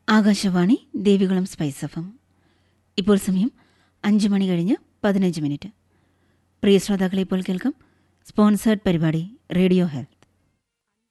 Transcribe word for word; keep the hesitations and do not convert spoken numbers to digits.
Akashvani Devikulam spice F M. ഇപ്പോൾ സമയം അഞ്ച് മണി കഴിഞ്ഞ് പതിനഞ്ച് മിനിറ്റ്. പ്രിയ ശ്രോതാക്കളെ, ഇപ്പോൾ കേൾക്കാം സ്പോൺസേർഡ് പരിപാടി റേഡിയോ ഹെൽത്ത്.